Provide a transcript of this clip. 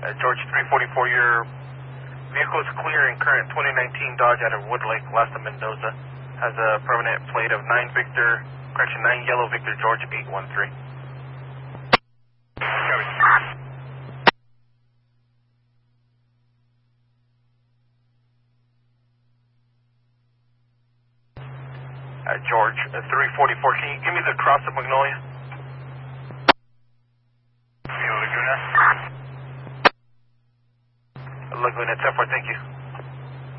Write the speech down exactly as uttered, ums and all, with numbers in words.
Uh, George three forty-four, your vehicle is clear in current twenty nineteen Dodge out of Woodlake, Lasta Mendoza. Has a permanent plate of nine Victor, correction, nine Yellow Victor George eight one three. Uh, George, uh, three forty-four, can you give me the cross of Magnolia? Laguna.